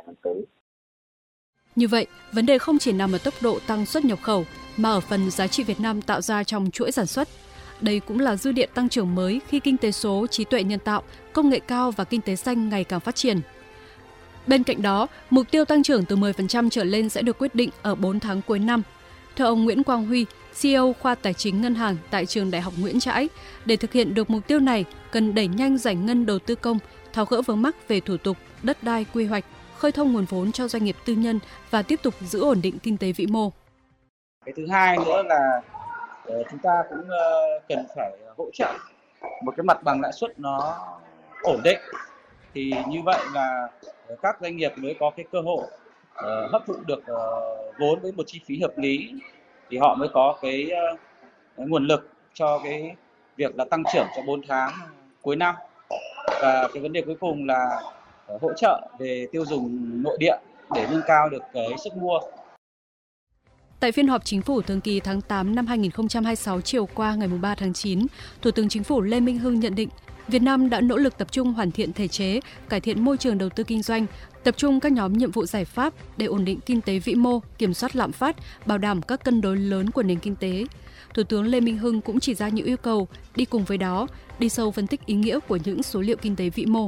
tháng tới. Như vậy, vấn đề không chỉ nằm ở tốc độ tăng xuất nhập khẩu mà ở phần giá trị Việt Nam tạo ra trong chuỗi sản xuất. Đây cũng là dư địa tăng trưởng mới khi kinh tế số, trí tuệ nhân tạo, công nghệ cao và kinh tế xanh ngày càng phát triển. Bên cạnh đó, mục tiêu tăng trưởng từ 10% trở lên sẽ được quyết định ở 4 tháng cuối năm. Theo ông Nguyễn Quang Huy, CEO khoa Tài chính Ngân hàng tại Trường Đại học Nguyễn Trãi, để thực hiện được mục tiêu này, cần đẩy nhanh giải ngân đầu tư công, tháo gỡ vướng mắc về thủ tục, đất đai, quy hoạch, khơi thông nguồn vốn cho doanh nghiệp tư nhân và tiếp tục giữ ổn định kinh tế vĩ mô. Cái thứ hai nữa là chúng ta cũng cần phải hỗ trợ một cái mặt bằng lãi suất nó ổn định, thì như vậy là các doanh nghiệp mới có cái cơ hội hấp thụ được vốn với một chi phí hợp lý, thì họ mới có cái nguồn lực cho cái việc là tăng trưởng cho 4 tháng cuối năm. Và cái vấn đề cuối cùng là hỗ trợ về tiêu dùng nội địa để nâng cao được cái sức mua. Tại phiên họp Chính phủ thường kỳ tháng 8 năm 2026 chiều qua ngày 3 tháng 9, Thủ tướng Chính phủ Lê Minh Hưng nhận định Việt Nam đã nỗ lực tập trung hoàn thiện thể chế, cải thiện môi trường đầu tư kinh doanh, tập trung các nhóm nhiệm vụ giải pháp để ổn định kinh tế vĩ mô, kiểm soát lạm phát, bảo đảm các cân đối lớn của nền kinh tế. Thủ tướng Lê Minh Hưng cũng chỉ ra những yêu cầu, đi cùng với đó, đi sâu phân tích ý nghĩa của những số liệu kinh tế vĩ mô.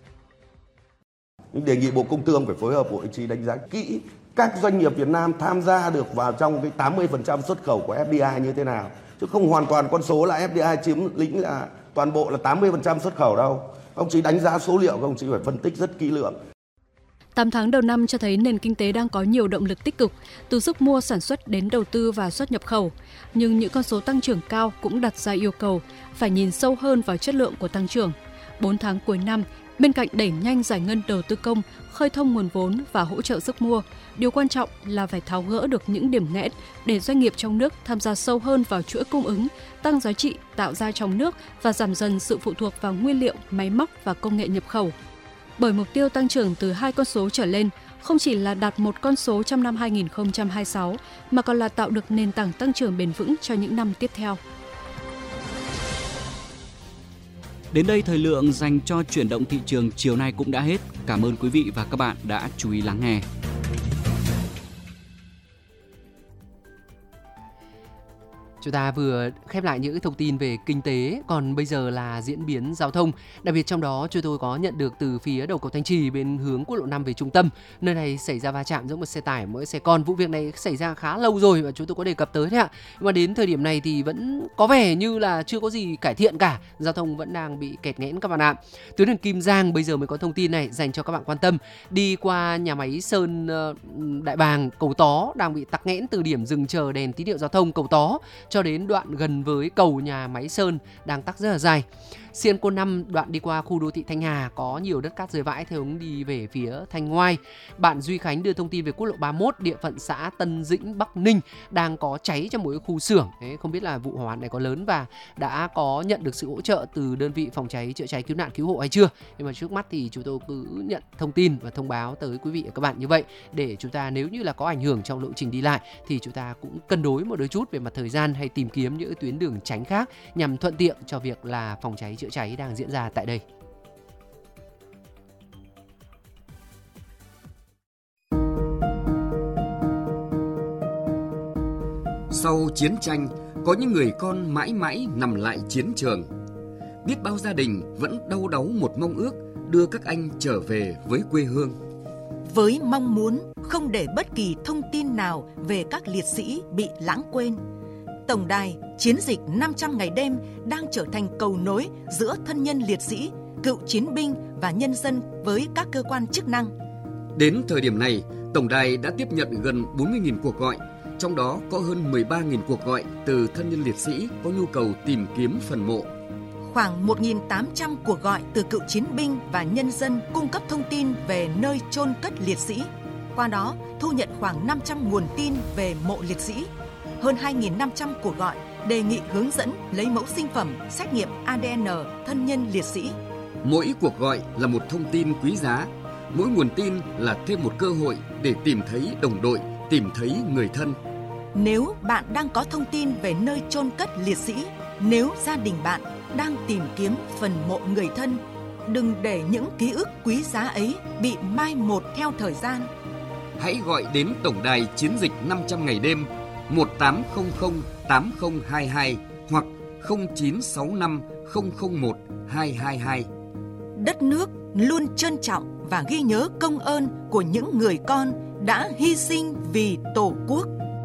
Đề nghị Bộ Công Thương phải phối hợp Bộ Tài chính đánh giá kỹ các doanh nghiệp Việt Nam tham gia được vào trong cái 80% xuất khẩu của FDI như thế nào. Chứ không hoàn toàn con số là FDI chiếm lĩnh là toàn bộ là 80% xuất khẩu đâu. Ông chỉ đánh giá số liệu, ông chỉ phải phân tích rất kỹ lưỡng. 8 tháng đầu năm cho thấy nền kinh tế đang có nhiều động lực tích cực, từ sức mua sản xuất đến đầu tư và xuất nhập khẩu. Nhưng những con số tăng trưởng cao cũng đặt ra yêu cầu phải nhìn sâu hơn vào chất lượng của tăng trưởng. 4 tháng cuối năm, bên cạnh đẩy nhanh giải ngân đầu tư công, khơi thông nguồn vốn và hỗ trợ sức mua, điều quan trọng là phải tháo gỡ được những điểm nghẽn để doanh nghiệp trong nước tham gia sâu hơn vào chuỗi cung ứng, tăng giá trị tạo ra trong nước và giảm dần sự phụ thuộc vào nguyên liệu, máy móc và công nghệ nhập khẩu. Bởi mục tiêu tăng trưởng từ 2 con số trở lên không chỉ là đạt một con số trong năm 2026 mà còn là tạo được nền tảng tăng trưởng bền vững cho những năm tiếp theo. Đến đây thời lượng dành cho chuyển động thị trường chiều nay cũng đã hết. Cảm ơn quý vị và các bạn đã chú ý lắng nghe. Chúng ta vừa khép lại những thông tin về kinh tế, còn bây giờ là diễn biến giao thông. Đặc biệt trong đó chúng tôi có nhận được từ phía đầu cầu Thanh Trì bên hướng quốc lộ 5 về trung tâm. Nơi này xảy ra va chạm giữa một xe tải, một xe con. Vụ việc này xảy ra khá lâu rồi và chúng tôi có đề cập tới đấy ạ. Nhưng mà đến thời điểm này thì vẫn có vẻ như là chưa có gì cải thiện cả. Giao thông vẫn đang bị kẹt nghẽn các bạn ạ. Tuyến đường Kim Giang bây giờ mới có thông tin này dành cho các bạn quan tâm. Đi qua nhà máy Sơn Đại Bàng, Cầu Tó đang bị tắc nghẽn từ điểm dừng chờ đèn tín hiệu giao thông Cầu Tó cho đến đoạn gần với cầu nhà máy Sơn đang tắc rất là dài. Cenco 5 đoạn đi qua khu đô thị Thanh Hà có nhiều đất cát rơi vãi theo hướng đi về phía Thanh Ngoai. Bạn Duy Khánh đưa thông tin về quốc lộ 31 địa phận xã Tân Dĩnh, Bắc Ninh đang có cháy trong một khu xưởng. Không biết là vụ hỏa hoạn này có lớn và đã có nhận được sự hỗ trợ từ đơn vị phòng cháy chữa cháy cứu nạn cứu hộ hay chưa. Nhưng mà trước mắt thì chúng tôi cứ nhận thông tin và thông báo tới quý vị và các bạn như vậy để chúng ta nếu như là có ảnh hưởng trong lộ trình đi lại thì chúng ta cũng cân đối một đôi chút về mặt thời gian hay tìm kiếm những tuyến đường tránh khác nhằm thuận tiện cho việc là phòng cháy chữa cháy đang diễn ra tại đây. Sau chiến tranh, có những người con mãi mãi nằm lại chiến trường. Biết bao gia đình vẫn đau đáu một mong ước đưa các anh trở về với quê hương. Với mong muốn không để bất kỳ thông tin nào về các liệt sĩ bị lãng quên, Tổng đài Chiến dịch 500 ngày đêm đang trở thành cầu nối giữa thân nhân liệt sĩ, cựu chiến binh và nhân dân với các cơ quan chức năng. Đến thời điểm này, Tổng đài đã tiếp nhận gần 40.000 cuộc gọi, trong đó có hơn 13.000 cuộc gọi từ thân nhân liệt sĩ có nhu cầu tìm kiếm phần mộ. Khoảng 1.800 cuộc gọi từ cựu chiến binh và nhân dân cung cấp thông tin về nơi chôn cất liệt sĩ. Qua đó, thu nhận khoảng 500 nguồn tin về mộ liệt sĩ. Hơn 2.500 cuộc gọi đề nghị hướng dẫn lấy mẫu sinh phẩm, xét nghiệm ADN thân nhân liệt sĩ. Mỗi cuộc gọi là một thông tin quý giá, mỗi nguồn tin là thêm một cơ hội để tìm thấy đồng đội, tìm thấy người thân. Nếu bạn đang có thông tin về nơi chôn cất liệt sĩ, nếu gia đình bạn đang tìm kiếm phần mộ người thân, đừng để những ký ức quý giá ấy bị mai một theo thời gian. Hãy gọi đến tổng đài chiến dịch 500 ngày đêm 1800 8022 hoặc 0965 001 222. Đất nước luôn trân trọng và ghi nhớ công ơn của những người con đã hy sinh vì Tổ quốc.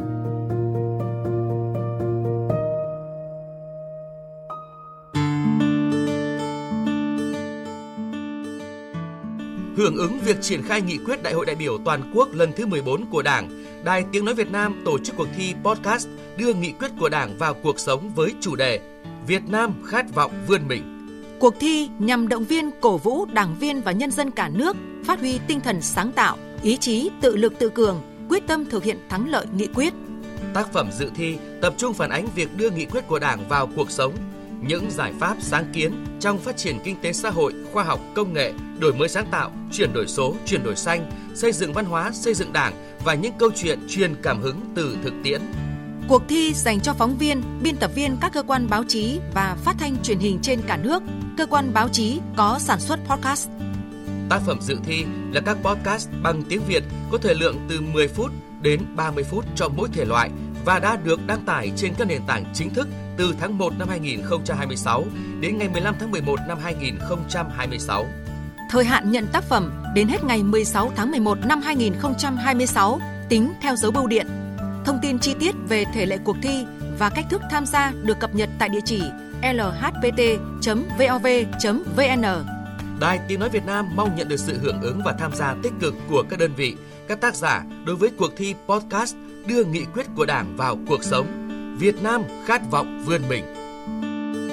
Hưởng ứng việc triển khai nghị quyết Đại hội đại biểu toàn quốc lần thứ 14 của Đảng, Đài Tiếng nói Việt Nam tổ chức cuộc thi podcast đưa nghị quyết của Đảng vào cuộc sống với chủ đề Việt Nam khát vọng vươn mình. Cuộc thi nhằm động viên, cổ vũ đảng viên và nhân dân cả nước phát huy tinh thần sáng tạo, ý chí tự lực tự cường, quyết tâm thực hiện thắng lợi nghị quyết. Tác phẩm dự thi tập trung phản ánh việc đưa nghị quyết của Đảng vào cuộc sống, những giải pháp sáng kiến trong phát triển kinh tế xã hội, khoa học, công nghệ, đổi mới sáng tạo, chuyển đổi số, chuyển đổi xanh, xây dựng văn hóa, xây dựng Đảng và những câu chuyện truyền cảm hứng từ thực tiễn. Cuộc thi dành cho phóng viên, biên tập viên các cơ quan báo chí và phát thanh truyền hình trên cả nước, cơ quan báo chí có sản xuất podcast. Tác phẩm dự thi là các podcast bằng tiếng Việt có thời lượng từ 10 phút đến 30 phút cho mỗi thể loại và đã được đăng tải trên các nền tảng chính thức từ tháng 1 năm 2026 đến ngày 15 tháng 11 năm 2026. Thời hạn nhận tác phẩm đến hết ngày 16 tháng 11 năm 2026 tính theo dấu bưu điện. Thông tin chi tiết về thể lệ cuộc thi và cách thức tham gia được cập nhật tại địa chỉ lhpt.vov.vn. Đài Tiếng nói Việt Nam mong nhận được sự hưởng ứng và tham gia tích cực của các đơn vị, các tác giả đối với cuộc thi podcast đưa nghị quyết của Đảng vào cuộc sống. Việt Nam khát vọng vươn mình.